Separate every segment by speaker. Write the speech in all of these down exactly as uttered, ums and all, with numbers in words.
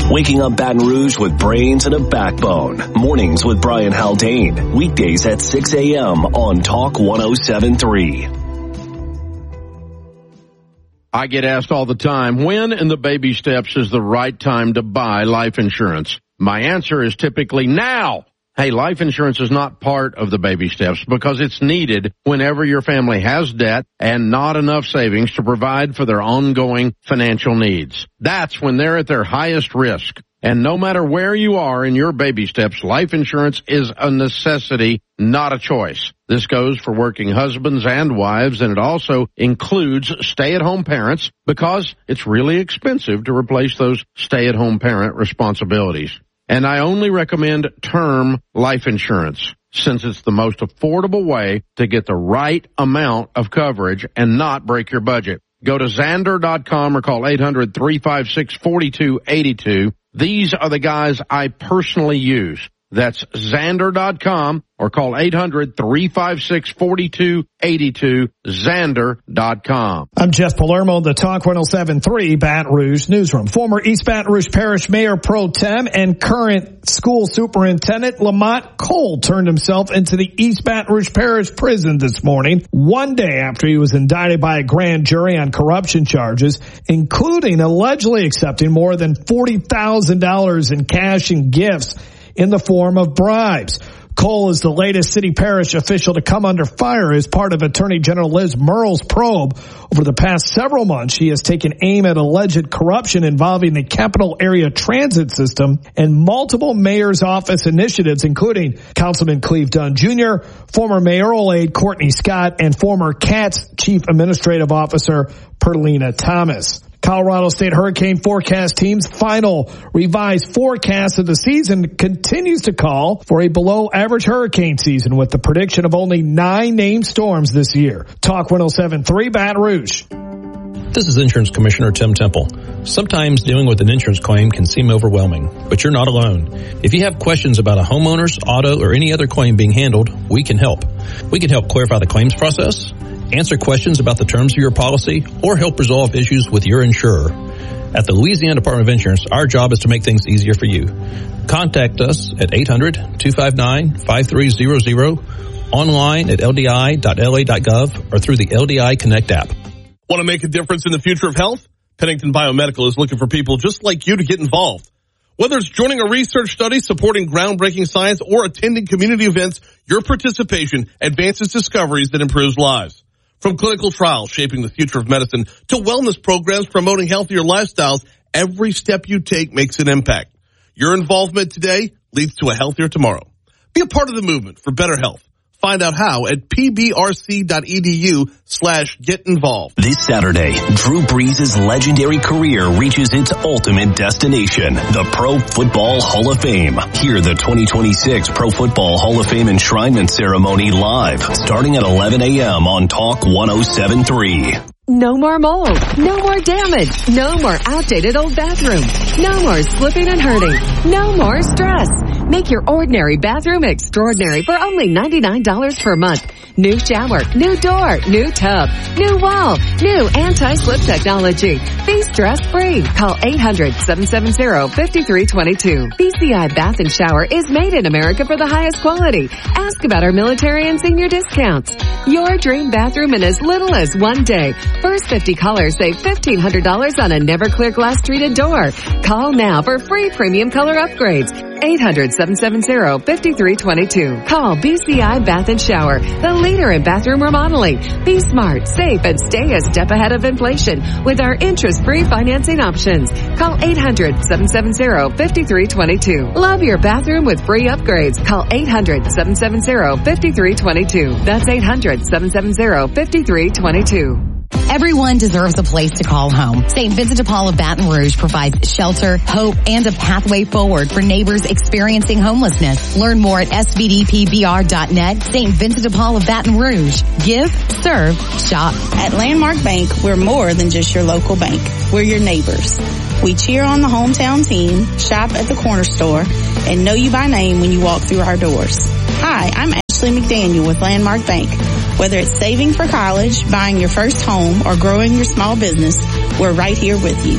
Speaker 1: Waking up Baton Rouge with brains and a backbone. Mornings with Brian Haldane. Weekdays at six a.m. on Talk one oh seven point three.
Speaker 2: I get asked all the time, when in the baby steps is the right time to buy life insurance? My answer is typically now. Hey, life insurance is not part of the baby steps because it's needed whenever your family has debt and not enough savings to provide for their ongoing financial needs. That's when they're at their highest risk. And no matter where you are in your baby steps, life insurance is a necessity, not a choice. This goes for working husbands and wives, and it also includes stay-at-home parents because it's really expensive to replace those stay-at-home parent responsibilities. And I only recommend term life insurance since it's the most affordable way to get the right amount of coverage and not break your budget. Go to Zander dot com or call eight hundred, three five six, four two eight two. These are the guys I personally use. That's Zander dot com or call eight hundred, three five six, four two eight two, Zander dot com.
Speaker 3: I'm Jeff Palermo, the Talk one oh seven point three Baton Rouge Newsroom. Former East Baton Rouge Parish Mayor Pro Tem and current school superintendent Lamont Cole turned himself into the East Baton Rouge Parish Prison this morning, one day after he was indicted by a grand jury on corruption charges, including allegedly accepting more than forty thousand dollars in cash and gifts in the form of bribes. Cole is the latest city parish official to come under fire as part of Attorney General Liz Murrell's probe. Over the past several months, she has taken aim at alleged corruption involving the capital area transit system and multiple mayor's office initiatives, including Councilman Cleve Dunn Junior, former mayoral aide Courtney Scott, and former C A T S Chief Administrative Officer Perlina Thomas. Colorado State Hurricane Forecast Team's final revised forecast of the season continues to call for a below-average hurricane season with the prediction of only nine named storms this year. Talk one oh seven point three Baton Rouge.
Speaker 4: This is Insurance Commissioner Tim Temple. Sometimes dealing with an insurance claim can seem overwhelming, but you're not alone. If you have questions about a homeowner's, auto, or any other claim being handled, we can help. We can help clarify the claims process, answer questions about the terms of your policy, or help resolve issues with your insurer. At the Louisiana Department of Insurance, our job is to make things easier for you. Contact us at eight hundred, two five nine, five three zero zero, online at L D I dot L A dot gov, or through the L D I Connect app.
Speaker 5: Want to make a difference in the future of health? Pennington Biomedical is looking for people just like you to get involved. Whether it's joining a research study, supporting groundbreaking science, or attending community events, your participation advances discoveries that improves lives. From clinical trials shaping the future of medicine to wellness programs promoting healthier lifestyles, every step you take makes an impact. Your involvement today leads to a healthier tomorrow. Be a part of the movement for better health. Find out how at pbrc.edu slash get involved.
Speaker 1: This Saturday, Drew Brees' legendary career reaches its ultimate destination, the Pro Football Hall of Fame. Hear the twenty twenty-six Pro Football Hall of Fame enshrinement ceremony live, starting at eleven a.m. on Talk one oh seven point three.
Speaker 6: No more mold. No more damage. No more outdated old bathrooms. No more slipping and hurting. No more stress. Make your ordinary bathroom extraordinary for only ninety-nine dollars per month. New shower, new door, new tub, new wall, new anti-slip technology. Be stress-free. Call eight hundred, seven seven zero, five three two two. B C I Bath and Shower is made in America for the highest quality. Ask about our military and senior discounts. Your dream bathroom in as little as one day. First fifty callers save fifteen hundred dollars on a Never-Clear glass treated door. Call now for free premium color upgrades. eight hundred, seven seven zero, five three two two. Call B C I Bath and Shower, the leader in bathroom remodeling. Be smart, safe, and stay a step ahead of inflation with our interest-free financing options. Call eight hundred, seven seven zero, five three two two. Love your bathroom with free upgrades. Call eight hundred, seven seven zero, five three two two. That's eight hundred, seven seven zero, five three two two.
Speaker 7: Everyone deserves a place to call home. Saint Vincent de Paul of Baton Rouge provides shelter, hope, and a pathway forward for neighbors experiencing homelessness. Learn more at S V D P B R dot net. Saint Vincent de Paul of Baton Rouge. Give, serve, shop.
Speaker 8: At Landmark Bank, we're more than just your local bank. We're your neighbors. We cheer on the hometown team, shop at the corner store, and know you by name when you walk through our doors. Hi, I'm Ashley McDaniel with Landmark Bank. Whether it's saving for college, buying your first home, or growing your small business, we're right here with you.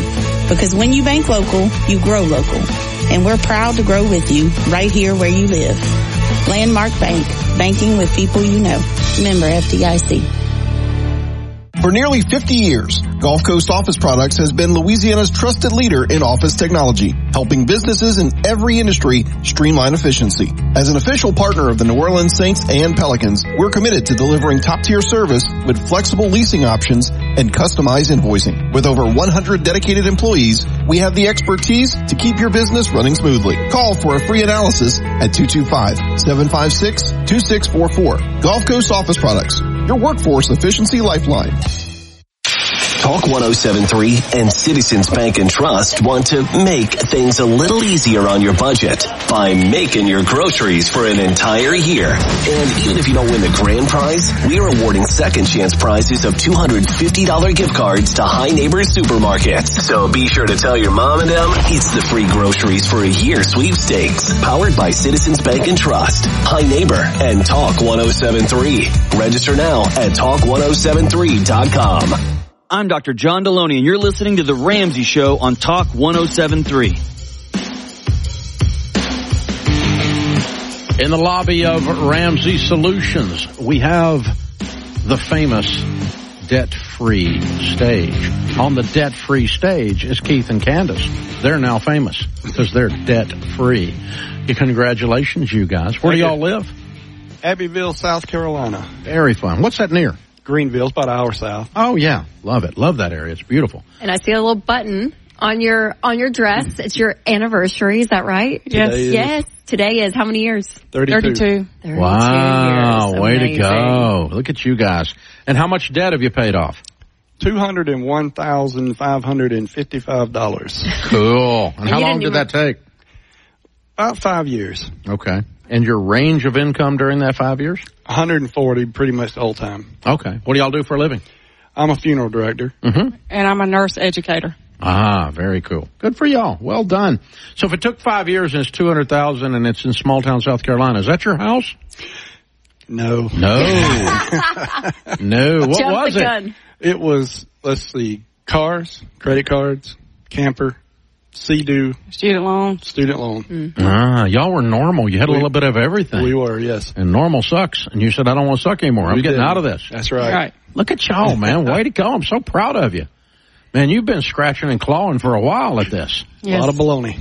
Speaker 8: Because when you bank local, you grow local. And we're proud to grow with you right here where you live. Landmark Bank, banking with people you know. Member F D I C.
Speaker 9: For nearly fifty years, Gulf Coast Office Products has been Louisiana's trusted leader in office technology, helping businesses in every industry streamline efficiency. As an official partner of the New Orleans Saints and Pelicans, we're committed to delivering top-tier service with flexible leasing options and customized invoicing. With over one hundred dedicated employees, we have the expertise to keep your business running smoothly. Call for a free analysis at two two five, seven five six, two six four four. Gulf Coast Office Products, your workforce efficiency lifeline.
Speaker 1: Talk one oh seven point three and Citizens Bank and Trust want to make things a little easier on your budget by making your groceries for an entire year. And even if you don't win the grand prize, we are awarding second chance prizes of two hundred fifty dollars gift cards to High Neighbors Supermarkets. So be sure to tell your mom and them it's the free groceries for a year sweepstakes. Powered by Citizens Bank and Trust, High Neighbor, and Talk one oh seven point three. Register now at talk one oh seven three dot com.
Speaker 10: I'm Doctor John Deloney, and you're listening to The Ramsey Show on Talk one oh seven point three.
Speaker 2: In the lobby of Ramsey Solutions, we have the famous debt-free stage. On the debt-free stage is Keith and Candace. They're now famous because they're debt-free. Congratulations, you guys. Where do y'all live?
Speaker 11: Abbeville, South Carolina.
Speaker 2: Very fun. What's that near?
Speaker 11: Greenville, it's about an hour south.
Speaker 2: Oh, yeah. Love it. Love that area. It's beautiful.
Speaker 12: And I see a little button on your on your dress. It's your anniversary. Is that right?
Speaker 11: Yes. Today
Speaker 12: yes.
Speaker 11: Is.
Speaker 12: Today is how many years?
Speaker 11: thirty-two.
Speaker 12: thirty-two. thirty-two
Speaker 2: wow.
Speaker 12: years.
Speaker 2: Way
Speaker 12: Amazing.
Speaker 2: to go. Look at you guys. And how much debt have you paid off?
Speaker 11: two hundred one thousand five hundred fifty-five dollars.
Speaker 2: Cool. And, and how long did
Speaker 12: even...
Speaker 2: that take?
Speaker 11: About five years.
Speaker 2: Okay. And your range of income during that five years?
Speaker 11: one hundred forty, pretty much the whole time.
Speaker 2: Okay. What do y'all do for a living?
Speaker 11: I'm a funeral director.
Speaker 2: Mm-hmm.
Speaker 13: And I'm a nurse educator.
Speaker 2: Ah, very cool. Good for y'all. Well done. So if it took five years and it's two hundred thousand and it's in small town South Carolina, is that your house?
Speaker 11: No.
Speaker 2: No. no. What
Speaker 12: Jump
Speaker 2: was
Speaker 12: the
Speaker 2: it?
Speaker 12: gun.
Speaker 11: It was, let's see, cars, credit cards, camper, C-Do,
Speaker 13: Student loan.
Speaker 11: student loan.
Speaker 12: Mm.
Speaker 2: Ah, y'all were normal. You had a
Speaker 11: We-
Speaker 2: little bit of everything.
Speaker 11: We were, yes.
Speaker 2: And normal sucks. And you said, I don't want to suck anymore. I'm
Speaker 11: We
Speaker 2: getting
Speaker 11: did.
Speaker 2: out of this.
Speaker 11: That's right.
Speaker 13: Right.
Speaker 2: Look at y'all, man. Way to go. I'm so proud of you. Man, you've been scratching and clawing for a while at this.
Speaker 13: Yes.
Speaker 11: A lot of baloney.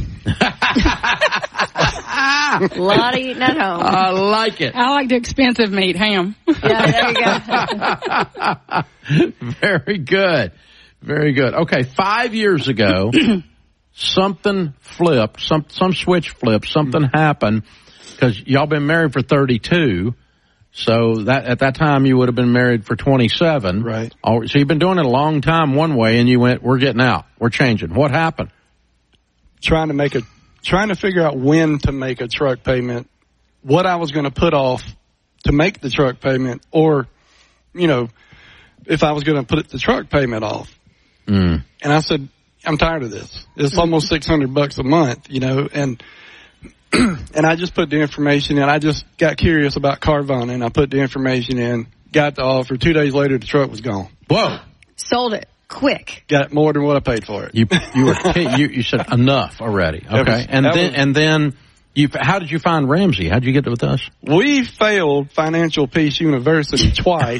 Speaker 12: A lot of eating at home.
Speaker 2: I like it.
Speaker 13: I like the expensive meat, ham.
Speaker 12: Yeah, there you go.
Speaker 2: Very good. Very good. Okay, five years ago, something flipped, some some switch flipped, something happened, because y'all been married for thirty-two, so that at that time you would have been married for twenty-seven.
Speaker 11: Right.
Speaker 2: Oh, so you've been doing it a long time one way, and you went, we're getting out. We're changing. What happened?
Speaker 11: Trying to make a, trying to figure out when to make a truck payment, what I was going to put off to make the truck payment, or, you know, if I was going to put the truck payment off.
Speaker 2: Mm.
Speaker 11: And I said, I'm tired of this. It's almost six hundred bucks a month, you know, and, and I just put the information in. I just got curious about Carvana, and I put the information in, got the offer. Two days later, the truck was gone.
Speaker 2: Whoa.
Speaker 12: Sold it quick.
Speaker 11: Got more than what I paid for it.
Speaker 2: You you were you, you said enough already. Okay.
Speaker 11: was-
Speaker 2: and
Speaker 11: that
Speaker 2: then
Speaker 11: was-
Speaker 2: and then you how did you find Ramsey? How did you get with us?
Speaker 11: We failed Financial Peace University twice.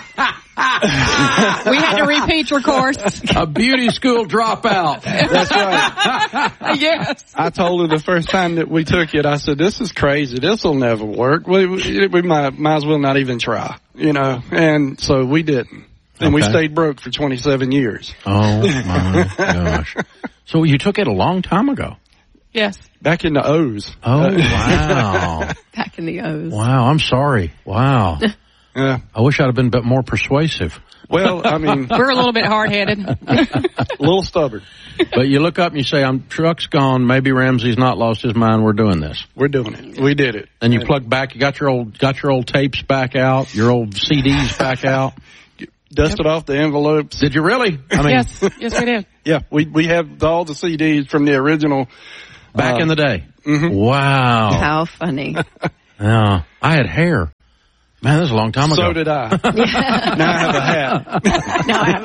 Speaker 13: We had to repeat your course.
Speaker 2: A beauty school dropout.
Speaker 11: That's right.
Speaker 13: Yes.
Speaker 11: I told her the first time that we took it, I said, this is crazy. This will never work. We, we, we might, might as well not even try, you know. And so we didn't. And we
Speaker 2: Okay.
Speaker 11: stayed broke for twenty-seven years.
Speaker 2: Oh, my gosh. So you took it a long time ago.
Speaker 13: Yes.
Speaker 11: Back in the O's.
Speaker 2: Oh, wow.
Speaker 12: Back in the O's.
Speaker 2: Wow, I'm sorry. Wow.
Speaker 11: Yeah.
Speaker 2: I wish I'd have been a bit more persuasive.
Speaker 11: Well, I mean,
Speaker 13: We're a little bit hard-headed.
Speaker 11: a little stubborn.
Speaker 2: But you look up and you say, I'm truck's gone. Maybe Ramsey's not lost his mind. We're doing this.
Speaker 11: We're doing it. We did it.
Speaker 2: And you plug back, you got your old, got your old tapes back out, your old C Ds back out.
Speaker 11: Dusted off the envelopes.
Speaker 2: Did you really? I mean,
Speaker 13: Yes. Yes, we did.
Speaker 11: Yeah, we, we have all the C Ds from the original.
Speaker 2: back
Speaker 11: uh,
Speaker 2: in the day.
Speaker 11: Mhm.
Speaker 2: Wow.
Speaker 12: How funny.
Speaker 2: Yeah. I had hair. Man, that was a long time ago.
Speaker 11: So did I. Now I have a hat.
Speaker 12: Now I have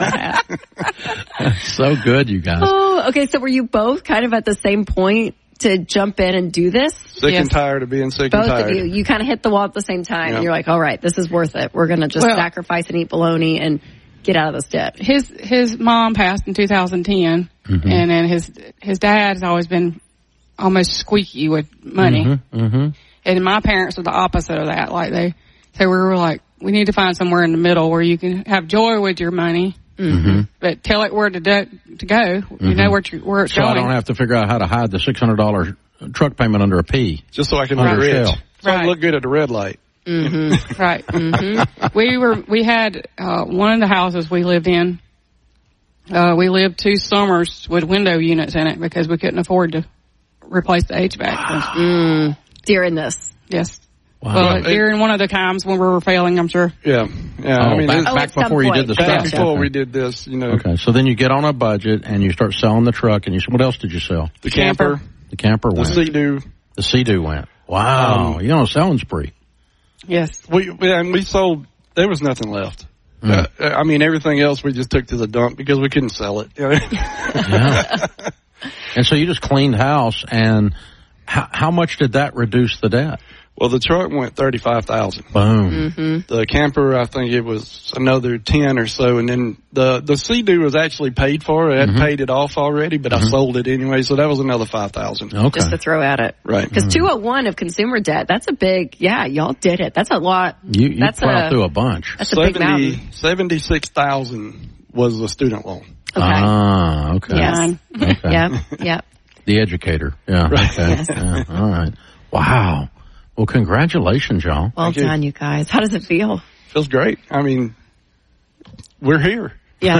Speaker 12: a hat.
Speaker 2: So good, you guys.
Speaker 12: Oh, okay. So were you both kind of at the same point to jump in and do this?
Speaker 11: Sick
Speaker 12: Yes.
Speaker 11: and tired of being sick
Speaker 12: Both
Speaker 11: and tired.
Speaker 12: of you. You kind of hit the wall at the same time.
Speaker 13: Yeah.
Speaker 12: And you're like, all right, this is worth it. We're going to just
Speaker 13: Well-
Speaker 12: sacrifice and eat bologna and get out of this debt.
Speaker 13: His his mom passed in two thousand ten,
Speaker 2: Mm-hmm.
Speaker 13: and then his his dad has always been almost squeaky with money.
Speaker 2: Mm-hmm. Mm-hmm.
Speaker 13: And my parents were the opposite of that. Like they, so we were like, we need to find somewhere in the middle where you can have joy with your money,
Speaker 2: Mm-hmm.
Speaker 13: but tell it where to do, to go. You
Speaker 2: Mhm.
Speaker 13: know where to, where it's
Speaker 2: So
Speaker 13: going.
Speaker 2: I don't have to figure out how to hide the six hundred dollars truck payment under a P.
Speaker 11: Just so I can
Speaker 2: Under
Speaker 11: look
Speaker 2: a
Speaker 11: rich.
Speaker 2: shell.
Speaker 11: So I can look good at the red light.
Speaker 13: Mm-hmm. Right. Mm-hmm. We were, we had, uh, one of the houses we lived in, uh, we lived two summers with window units in it because we couldn't afford to replace the H V A C.
Speaker 12: Mm. During this.
Speaker 13: Yes.
Speaker 2: Wow.
Speaker 13: Well,
Speaker 11: It-
Speaker 13: during one of the times when we were failing, I'm sure.
Speaker 11: Yeah. Yeah.
Speaker 2: Oh,
Speaker 11: I mean,
Speaker 2: back,
Speaker 11: it's-
Speaker 2: back before you did the
Speaker 11: back
Speaker 2: stuff.
Speaker 11: before
Speaker 2: Okay.
Speaker 11: we did this, you know,
Speaker 2: Okay, so then you get on a budget and you start selling the truck, and you what else did you sell?
Speaker 11: the camper,
Speaker 2: The camper
Speaker 11: the
Speaker 2: went.
Speaker 11: Sea-Doo.
Speaker 2: The Sea-Doo went. Wow,
Speaker 11: Um,
Speaker 2: you're on a selling spree.
Speaker 13: Yes.
Speaker 11: We, we and we sold. There was nothing left.
Speaker 2: Mm.
Speaker 11: Uh, I mean, everything else we just took to the dump because we couldn't sell it. You know?
Speaker 2: Yeah. And so you just cleaned house, and how, how much did that reduce the debt?
Speaker 11: Well, the truck went thirty-five thousand.
Speaker 2: Boom.
Speaker 12: Mm-hmm.
Speaker 11: The camper, I think it was another ten or so, and then the the Sea-Doo was actually paid for. I had
Speaker 2: Mhm.
Speaker 11: paid it off already, but I sold it anyway, so that was another five thousand.
Speaker 2: Okay.
Speaker 12: Just to throw at it.
Speaker 11: Right.
Speaker 12: Because two oh one of consumer debt, that's a big, yeah, y'all did it. That's a lot.
Speaker 2: You, you
Speaker 12: That's
Speaker 2: plowed
Speaker 12: a-
Speaker 2: through a bunch.
Speaker 12: That's a big mountain.
Speaker 11: seventy-six thousand was the student loan.
Speaker 12: Okay.
Speaker 2: Ah, okay.
Speaker 12: Yes.
Speaker 2: Okay.
Speaker 12: Yep. Yep.
Speaker 2: The educator. Yeah.
Speaker 11: Right.
Speaker 2: Okay.
Speaker 12: Yes.
Speaker 2: Yeah. All right. Wow. Well, congratulations, y'all.
Speaker 12: Well
Speaker 11: Thank you.
Speaker 12: done, you guys. How does it feel?
Speaker 11: Feels great. I mean, we're here.
Speaker 12: Yeah.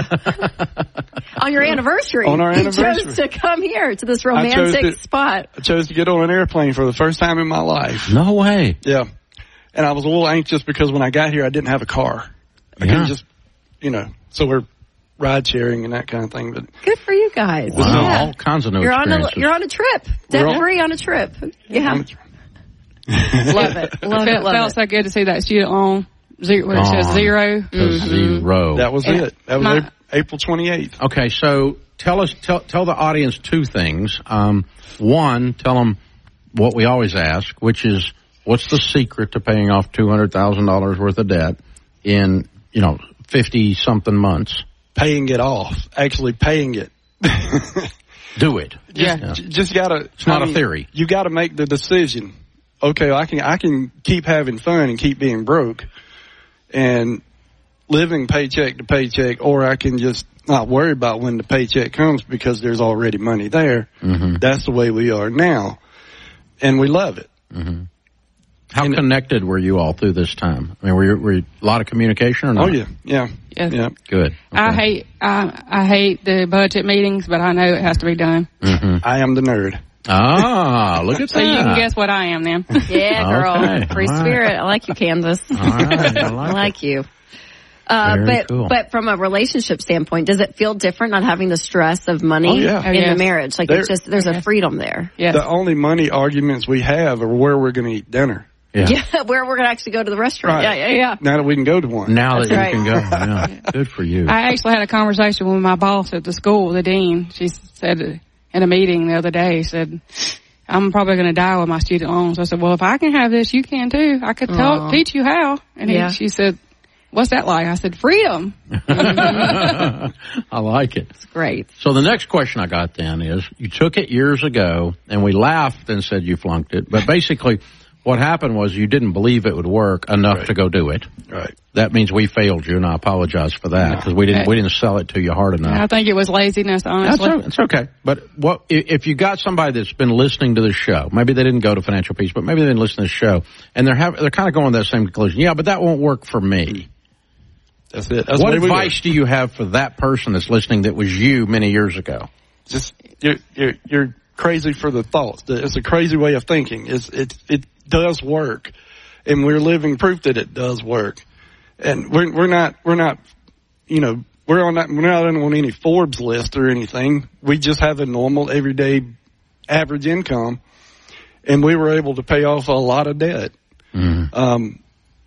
Speaker 12: On your anniversary.
Speaker 11: On our
Speaker 12: You
Speaker 11: anniversary.
Speaker 12: chose to come here to this
Speaker 11: I chose
Speaker 12: romantic
Speaker 11: to-
Speaker 12: spot.
Speaker 11: I chose to get on an airplane for the first time in my life.
Speaker 2: No way.
Speaker 11: Yeah. And I was a little anxious because when I got here, I didn't have a car. I
Speaker 2: Yeah.
Speaker 11: couldn't just, you know, so we're ride sharing and that kind of thing. But
Speaker 12: Good for you guys.
Speaker 2: Wow.
Speaker 12: Yeah.
Speaker 2: All kinds of new
Speaker 12: You're on a
Speaker 2: experiences.
Speaker 12: you're on a trip.
Speaker 11: We're
Speaker 12: Debt
Speaker 11: on-
Speaker 12: free on a trip. Yeah.
Speaker 11: I'm-
Speaker 12: Love it. Love
Speaker 13: Felt,
Speaker 12: it. Love
Speaker 13: felt
Speaker 12: it.
Speaker 13: so good to see that student loan zero, where it says
Speaker 2: Gone.
Speaker 13: zero.
Speaker 2: To
Speaker 12: Mm-hmm.
Speaker 2: Zero.
Speaker 11: that was
Speaker 13: And
Speaker 11: it. That was
Speaker 13: my-
Speaker 11: Ap- April twenty-eighth.
Speaker 2: Okay, so tell us, tell, tell the audience two things. Um, one, tell them what we always ask, which is, what's the secret to paying off two hundred thousand dollars worth of debt in, you know, fifty something months?
Speaker 11: Paying it off. Actually paying it.
Speaker 2: Do it.
Speaker 13: Yeah.
Speaker 2: Yeah.
Speaker 11: J- Just gotta.
Speaker 2: It's not
Speaker 11: I
Speaker 2: a
Speaker 11: mean,
Speaker 2: theory.
Speaker 11: You gotta make the decision. Okay, I can, I can keep having fun and keep being broke and living paycheck to paycheck, or I can just not worry about when the paycheck comes because there's already money there.
Speaker 2: Mm-hmm.
Speaker 11: That's the way we are now. And we love it.
Speaker 2: Mm-hmm. How connected were you all through this time? I mean, were you, were you a lot of communication or not?
Speaker 11: Oh yeah, yeah,
Speaker 13: Yes.
Speaker 11: yeah.
Speaker 2: Good.
Speaker 13: I
Speaker 2: Okay.
Speaker 13: hate I, I hate the budget meetings, but I know it has to be done.
Speaker 2: Mm-hmm.
Speaker 11: I am the nerd.
Speaker 2: Ah, look at
Speaker 13: So
Speaker 2: that.
Speaker 13: you can guess what I am then.
Speaker 12: Yeah, girl.
Speaker 2: Okay.
Speaker 12: Free
Speaker 2: All right.
Speaker 12: spirit. I like you, Kansas.
Speaker 2: All right, I like
Speaker 12: I like you. Uh,
Speaker 2: Very
Speaker 12: but
Speaker 2: cool.
Speaker 12: but from a relationship standpoint, does it feel different not having the stress of money
Speaker 11: Oh, yeah.
Speaker 12: in
Speaker 13: Oh, yes.
Speaker 12: the marriage? Like it's
Speaker 11: There-
Speaker 12: just there's a freedom there.
Speaker 13: Yes.
Speaker 11: The only money arguments we have are where we're going to eat dinner.
Speaker 2: Yeah.
Speaker 12: Yeah, where we're gonna actually go to the restaurant.
Speaker 11: Right.
Speaker 12: Yeah, yeah, yeah.
Speaker 11: Now that we can go to one.
Speaker 2: Now
Speaker 12: That's
Speaker 2: that
Speaker 12: right.
Speaker 2: you can go. Yeah. Good for you.
Speaker 13: I actually had a conversation with my boss at the school, the dean. She said in a meeting the other day, said, I'm probably going to die with my student loans. I said, well, if I can have this, you can too. I could
Speaker 12: Aw.
Speaker 13: tell, teach you how. And he,
Speaker 12: Yeah.
Speaker 13: she said, what's that like? I said, freedom.
Speaker 2: I like it.
Speaker 12: It's great.
Speaker 2: So the next question I got then is, you took it years ago, and we laughed and said you flunked it. But basically, what happened was you didn't believe it would work enough
Speaker 11: Right.
Speaker 2: to go do it.
Speaker 11: Right.
Speaker 2: That means we failed you, and I apologize for that because we didn't we didn't sell it to you hard enough.
Speaker 13: I think it was laziness,
Speaker 2: That's
Speaker 13: honestly.
Speaker 2: o- it's okay. But what i- if you got somebody that's been listening to the show? Maybe they didn't go to Financial Peace, but maybe they didn't listen to the show, and they're have, they're kind of going to that same conclusion. Yeah, but that won't work for me.
Speaker 11: That's it. That's
Speaker 2: What
Speaker 11: the way we go.
Speaker 2: advice do you have for that person that's listening that was you many years ago?
Speaker 11: Just you're you're you're crazy for the thoughts. It's a crazy way of thinking. It's it it does work, and we're living proof that it does work. And we're we're not we're not you know we're on not we're not on any Forbes list or anything. We just have a normal everyday average income, and we were able to pay off a lot of debt.
Speaker 2: Mm.
Speaker 11: Um,